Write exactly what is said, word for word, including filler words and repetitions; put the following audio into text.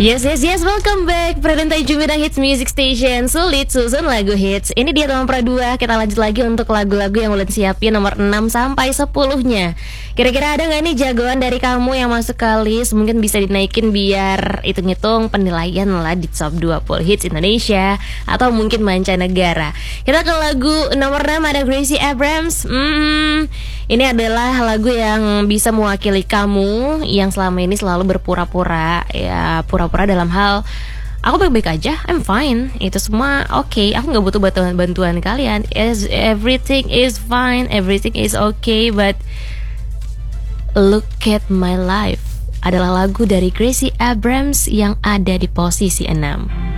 Yes, yes, yes, welcome back Predentai Jumidang Hits Music Station. Sulit susun lagu hits. Ini dia nomor dua. Kita lanjut lagi untuk lagu-lagu yang udah siapin nomor enam sampai sepuluh-nya. Kira-kira ada gak nih jagoan dari kamu yang masuk ke list? Mungkin bisa dinaikin biar hitung-hitung penilaian lah di top dua puluh hits Indonesia atau mungkin mancanegara. Kita ke lagu nomor enam, ada Gracie Abrams. Hmm, ini adalah lagu yang bisa mewakili kamu yang selama ini selalu berpura-pura, ya pura-pura dalam hal aku baik-baik aja, I'm fine. Itu semua oke, okay. Aku gak butuh bantuan bantuan kalian. As everything is fine, everything is okay, but look at my life adalah lagu dari Gracie Abrams yang ada di posisi enam.